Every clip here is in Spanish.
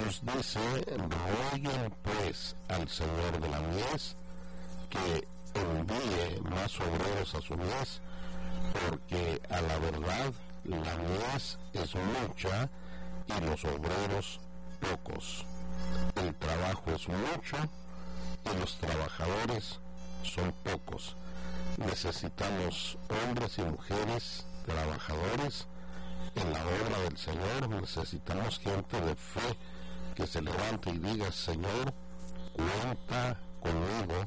Jesús dice: rueguen pues al Señor de la mies que envíe más obreros a su mies, porque a la verdad la mies es mucha y los obreros pocos. El trabajo es mucho y los trabajadores son pocos. Necesitamos hombres y mujeres trabajadores en la obra del Señor. Necesitamos gente de fe que se levante y diga: Señor, cuenta conmigo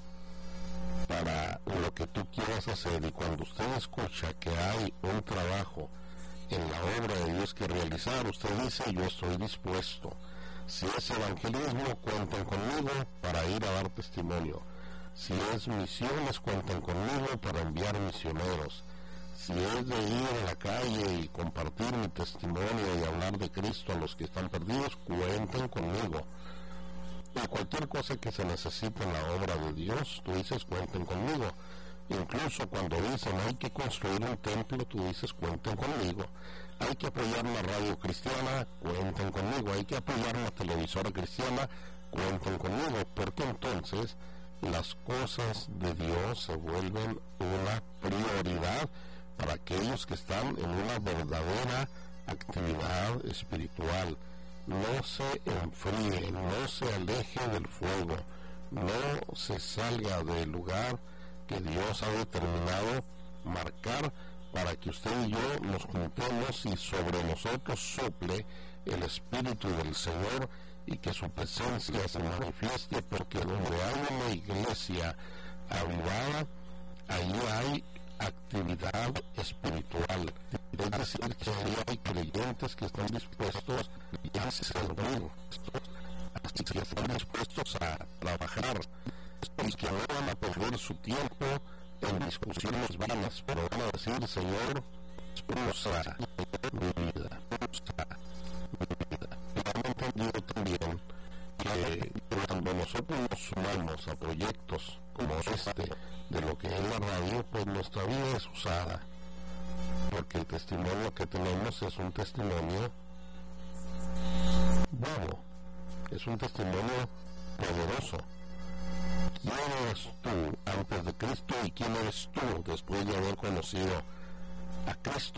para lo que tú quieras hacer. Y cuando usted escucha que hay un trabajo en la obra de Dios que realizar, usted dice: yo estoy dispuesto. Si es evangelismo, cuenten conmigo para ir a dar testimonio. Si es misiones, cuenten conmigo para enviar misioneros. Si es de ir a la calle y compartir mi testimonio y hablar de Cristo a los que están perdidos, cuenten conmigo. Y cualquier cosa que se necesite en la obra de Dios, tú dices: cuenten conmigo. Incluso cuando dicen: hay que construir un templo, tú dices: cuenten conmigo. Hay que apoyar una radio cristiana, cuenten conmigo. Hay que apoyar una televisora cristiana, cuenten conmigo. Porque entonces las cosas de Dios se vuelven una prioridad para aquellos que están en una verdadera actividad espiritual. No se enfríe, no se aleje del fuego, no se salga del lugar que Dios ha determinado marcar para que usted y yo nos juntemos y sobre nosotros sople el Espíritu del Señor y que su presencia se manifieste, porque donde hay una iglesia avivada, ahí hay actividad espiritual. Es decir, que ahí hay creyentes que están dispuestos a servir, así que están dispuestos a trabajar y que no van a perder su tiempo en discusiones vanas, pero van a decir: Señor, usa mi vida, usa mi vida. Y han entendido también que cuando nosotros nos sumamos a proyectos como este, de lo que es la radio, pues nuestra vida es usada, porque el testimonio que tenemos es un testimonio bueno, es un testimonio poderoso. ¿Quién eres tú antes de Cristo y quién eres tú después de haber conocido a Cristo?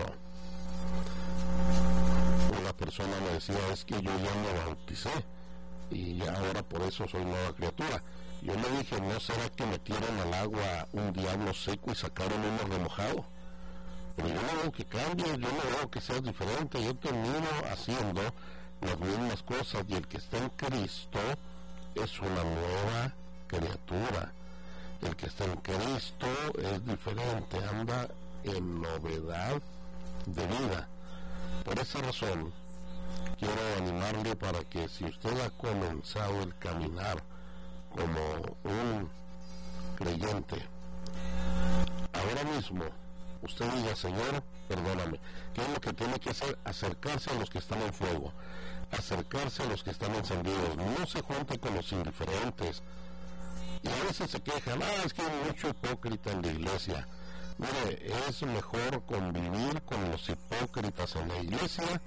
Una persona me decía: es que yo ya me bauticé y ya ahora por eso soy nueva criatura. Yo le dije: ¿no será que metieron al agua un diablo seco y sacaron uno remojado? Pero yo no veo que cambie, yo no veo que seas diferente, yo te miro haciendo las mismas cosas, y el que está en Cristo es una nueva criatura. El que está en Cristo es diferente, anda en novedad de vida. Por esa razón quiero animarle para que, si usted ha comenzado el caminar como un creyente, ahora mismo usted diga: Señor, perdóname. ¿Qué es lo que tiene que hacer? Acercarse a los que están en fuego, acercarse a los que están encendidos. No se junte con los indiferentes. Y a veces se quejan: es que hay mucho hipócrita en la iglesia. Mire, es mejor convivir con los hipócritas en la iglesia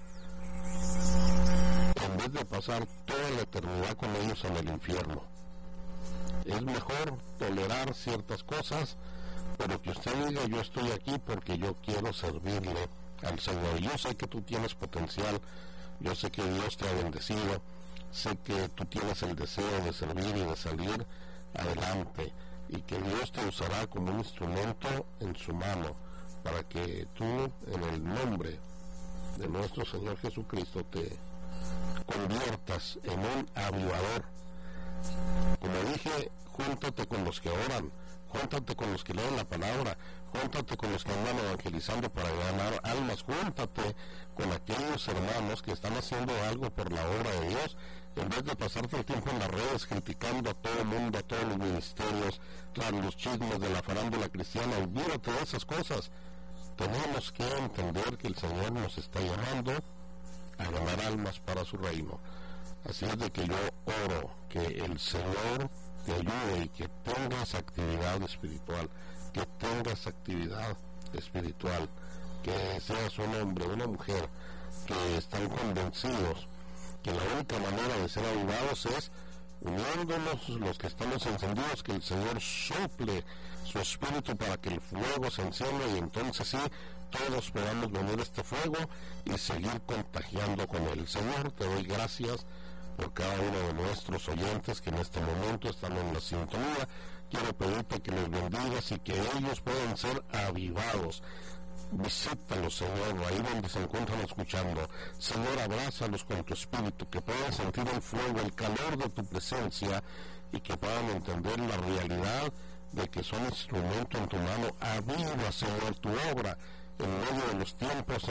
en vez de pasar toda la eternidad con ellos en el infierno. Es mejor tolerar ciertas cosas, pero que usted diga: yo estoy aquí porque yo quiero servirle al Señor. Yo sé que tú tienes potencial, yo sé que Dios te ha bendecido, sé que tú tienes el deseo de servir y de salir adelante, y que Dios te usará como un instrumento en su mano para que tú, en el nombre de nuestro Señor Jesucristo, te conviertas en un avivador. Como dije, júntate con los que oran, júntate con los que leen la palabra, júntate con los que andan evangelizando para ganar almas, júntate con aquellos hermanos que están haciendo algo por la obra de Dios, en vez de pasarte el tiempo en las redes criticando a todo el mundo, a todos los ministerios, los chismes de la farándula cristiana. Olvídate de esas cosas. Tenemos que entender que el Señor nos está llamando a ganar almas para su reino. Así es de que yo oro que el Señor te ayude y que tengas actividad espiritual, que seas un hombre, una mujer que están convencidos que la única manera de ser avivados es uniéndonos los que estamos encendidos, que el Señor sople su espíritu para que el fuego se encienda y entonces sí, todos podamos venir a este fuego y seguir contagiando con él. Señor, te doy gracias por cada uno de nuestros oyentes que en este momento están en la sintonía. Quiero pedirte que les bendigas y que ellos puedan ser avivados. Visítalos, Señor, ahí donde se encuentran escuchando. Señor, abrázalos con tu espíritu, que puedan sentir el fuego, el calor de tu presencia y que puedan entender la realidad de que son instrumento en tu mano. Aviva, Señor, tu obra en medio de los tiempos,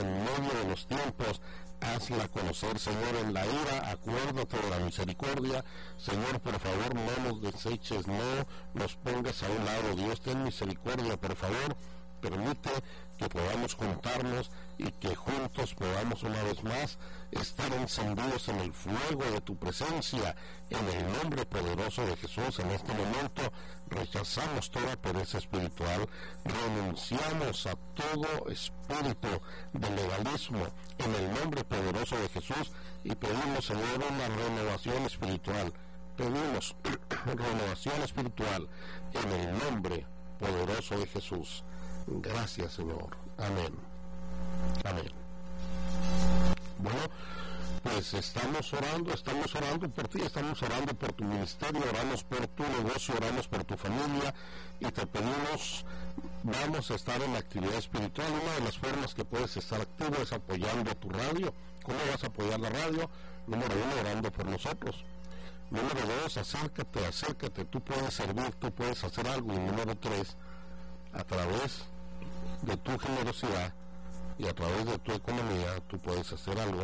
hazla conocer, Señor, en la ira, acuérdate de la misericordia. Señor, por favor, no nos deseches, no nos pongas a un lado. Dios, ten misericordia, por favor. Permite que podamos juntarnos y que juntos podamos una vez más estar encendidos en el fuego de tu presencia. En el nombre poderoso de Jesús, en este momento rechazamos toda pereza espiritual, renunciamos a todo espíritu de legalismo en el nombre poderoso de Jesús y pedimos, Señor, una renovación espiritual. Pedimos renovación espiritual en el nombre poderoso de Jesús. Gracias, Señor. Amén. Amén. Bueno, pues estamos orando por ti, estamos orando por tu ministerio, oramos por tu negocio, oramos por tu familia y te pedimos, vamos a estar en la actividad espiritual. Una de las formas que puedes estar activo es apoyando tu radio. ¿Cómo vas a apoyar la radio? Número 1, orando por nosotros. Número 2, acércate, tú puedes servir, tú puedes hacer algo. Y número 3, a través de tu generosidad y a través de tu economía, tú puedes hacer algo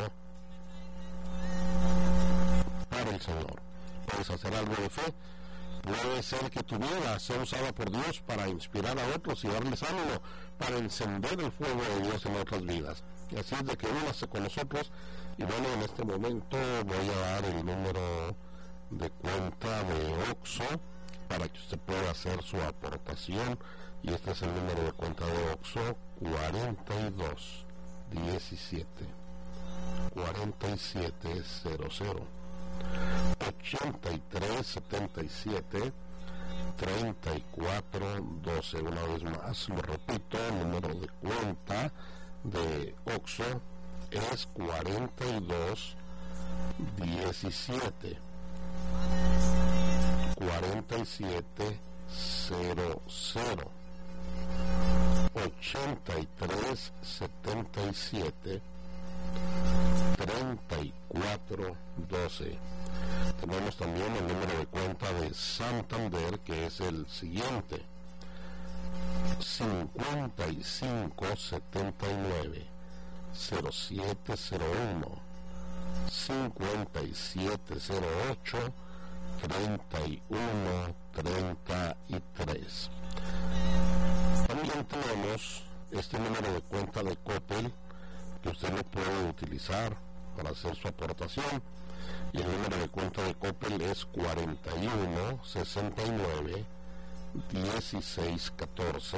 para el Señor. Puedes hacer algo de fe. Puede ser que tu vida sea usada por Dios para inspirar a otros y darles ánimo, para encender el fuego de Dios en otras vidas. Y así es de que únase con nosotros. Y bueno, en este momento voy a dar el número de cuenta de OXXO para que usted pueda hacer su aportación. Y este es el número de cuenta de OXXO: 4217 4700 8377 3412. Una vez más, lo repito, el número de cuenta de OXXO es 4217 4700 8377 3412. Tenemos también el número de cuenta de Santander, que es el siguiente: 5579 0701 5708 3133. También tenemos este número de cuenta de Coppel, que usted lo puede utilizar para hacer su aportación, y el número de cuenta de Coppel es 4169 1614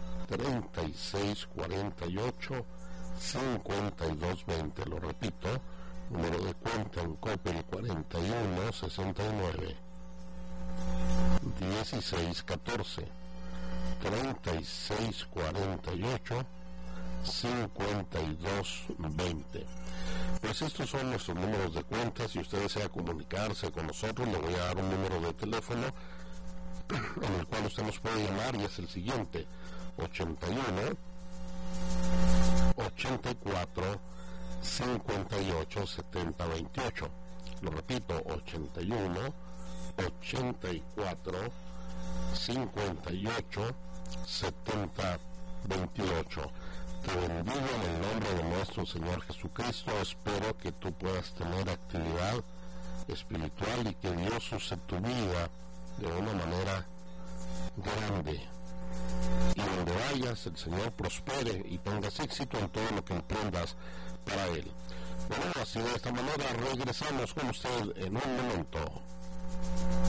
3648 5220. Lo repito, número de cuenta en Coppel: 4169 1614 3648 5220. Pues estos son nuestros números de cuenta. Si usted desea comunicarse con nosotros, le voy a dar un número de teléfono en el cual usted nos puede llamar, y es el siguiente: 81 84 58 70 28. Lo repito: 81 84 58 70 28. Te bendigo en el nombre de nuestro Señor Jesucristo. Espero que tú puedas tener actividad espiritual y que Dios use tu vida de una manera grande. Y donde vayas, el Señor prospere y tengas éxito en todo lo que emprendas para Él. Bueno, así de esta manera regresamos con usted en un momento.